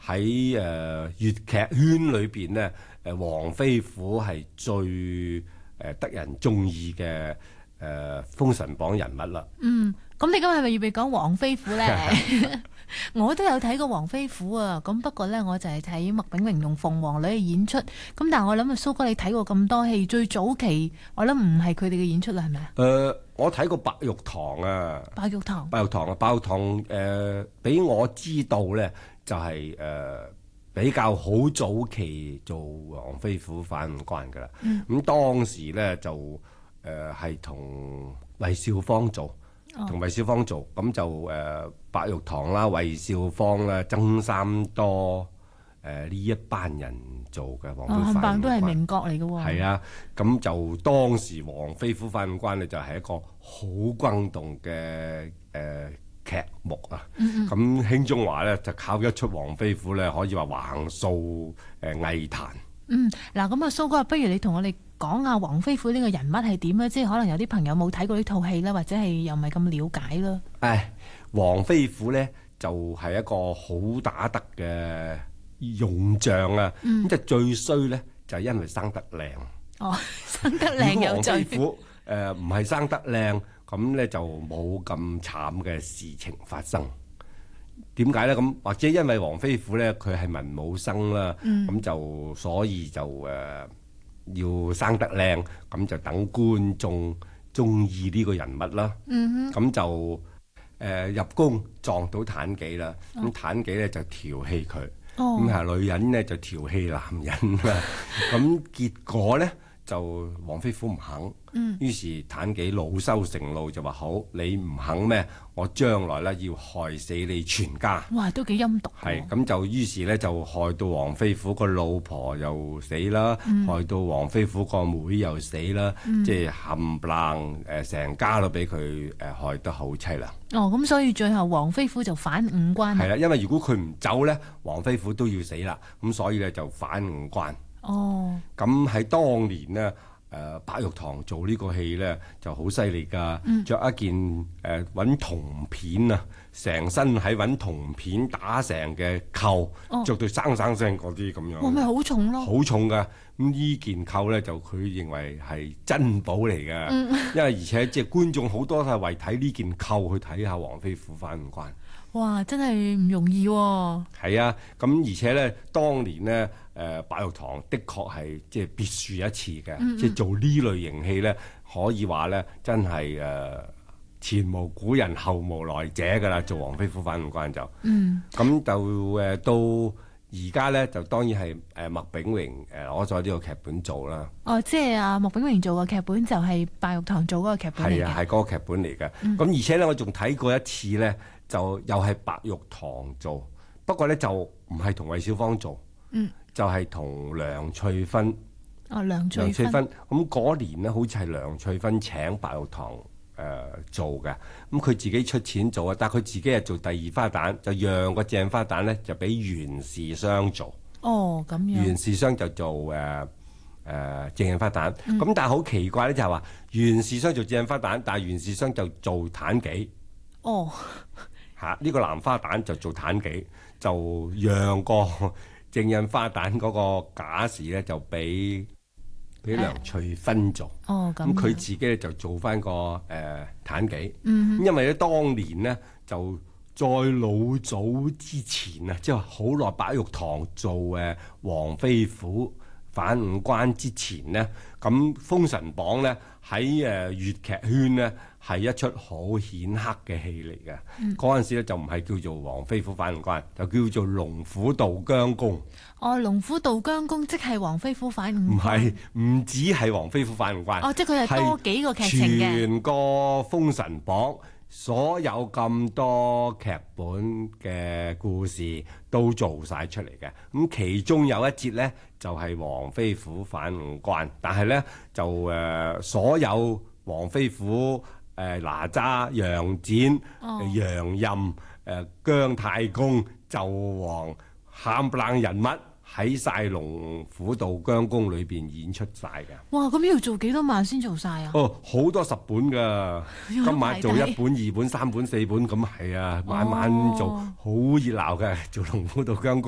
喺粵劇圈裏邊咧，黃飛虎係最得人中意嘅封神榜人物啦。 咁你今日係咪要俾講黃飛虎咧？我都有睇過黃飛虎啊，咁不過咧我就係睇麥炳榮同鳳凰女嘅演出。咁但係我諗啊，蘇哥你睇過咁多戲，最早期我諗唔係佢哋嘅演出啦，係咪啊？ 我睇過白玉堂啊， 白玉堂俾我知道咧，就係比較好早期做黃飛虎反五關噶啦。咁當時咧就係同韋少芳做。咁就白玉堂啦、韋少芳啦、曾三多呢一班人做嘅黃飛虎反五關， 都係名角嚟嘅喎。 係啊，咁就當時黃飛虎反五關咧就係一個好轟動嘅劇目啊。咁興中華咧就靠一出黃飛虎咧，可以話橫掃藝壇。 嗱咁啊，蘇哥，不如你同我哋講下黃飛虎呢個人物係點咧？即係可能有啲朋友冇睇過呢套戲啦，或者係又唔係咁了解啦。 黃飛虎咧就係一個好打得嘅勇將啊！咁就最衰咧就係因為生得靚。 生得靚有罪。 黃飛虎唔係生得靚，咁咧就冇咁慘嘅事情發生。點解咧？咁或者因為黃飛虎咧佢係文武生啦，咁就所以就要生得靚，咁就等觀眾中意呢個人物啦。咁就入宮撞到妲己啦，咁妲己咧就調戲佢，咁係女人咧就調戲男人啦。咁結果咧就黃飛虎唔肯。於是妲己惱羞成怒就話：好，你唔肯咩？我將來咧要害死你全家。 哇，都幾陰毒。 係咁就於是咧就害到黃飛虎個老婆又死啦，害到黃飛虎個妹又死啦，即係冚唪唥成家都俾佢害得好凄涼。 咁所以最後黃飛虎就反五關。 係啦，因為如果佢唔走咧，黃飛虎都要死啦。咁所以咧就反五關。咁喺當年呢。白玉堂做呢個戲咧就好犀利㗎，着一件揾銅片啊，成身喺揾銅片打成嘅扣，着到生生聲嗰啲咁樣。 咪好重咯！ 好重㗎，咁呢件扣咧就佢認為係珍寶嚟㗎，因為而且即係觀眾好多都係為睇呢件扣去睇下黃飛虎反五關。 哇！真係唔容易喎。 係啊，咁而且咧，當年咧，白玉堂的確係即係別樹一幟嘅，即係做呢類型戲咧，可以話咧真係前無古人後無來者㗎啦，做黃飛虎反五關就。咁就到而家咧，就當然係麥炳榮攞咗呢個劇本做啦。 即係麥炳榮做個劇本就係白玉堂做嗰個劇本嚟嘅。係啊， 係嗰個劇本嚟嘅。咁而且咧，我仲睇過一次咧。就又係白玉堂做，不過咧就唔係同韋小芳做，就係同梁翠芬。 梁翠芬。 咁嗰年咧，好似係梁翠芬請白玉堂做嘅，咁佢自己出錢做啊，但係佢自己係做第二花旦，就讓個正花旦咧就俾袁氏雙做。 咁樣。袁氏雙就做正花旦，咁但係好奇怪咧，就係話袁氏雙做正花旦，但係袁氏雙就做妲己。呢個男花旦就做妲己，就讓個正印花旦嗰個假氏咧就俾梁翠芬做。咁佢自己咧就做翻個妲己。因為咧當年呢，就再老早之前啊，即係好耐白玉堂做黃飛虎反五關之前呢，咁《封神榜》呢喺粵劇圈呢係一出好顯赫嘅戲嚟嘅。嗰陣時咧就唔係叫做黃飛虎反五關，就叫做龍虎渡姜公。 龍虎渡姜公即係黃飛虎反五關。唔係，唔止係黃飛虎反五關。 即係佢係多幾個劇情嘅。 全個《封神榜》所有咁多劇本嘅故事都做晒出嚟嘅。咁其中有一節呢，就係黃飛虎反五關，但係呢，就所有黃飛虎哪吒、楊戩、楊任、姜太公、紂王冚唪唥人物喺晒龍虎渡姜公裏邊演出晒嘅。 哇！咁要做幾多晚先做晒啊？ 好多10本噶，今晚做1本、2本、3本、4本咁係啊，晚晚做，好熱鬧嘅，做龍虎渡姜公。